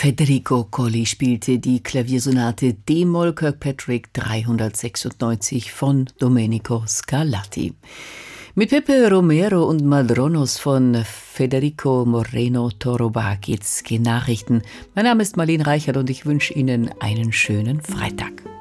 Federico Colli spielte die Klaviersonate D-Moll Kirkpatrick 396 von Domenico Scarlatti. Mit Pepe Romero und Madronos von Federico Moreno Toroba geht's gen Nachrichten. Mein Name ist Marlene Reichert und ich wünsche Ihnen einen schönen Freitag.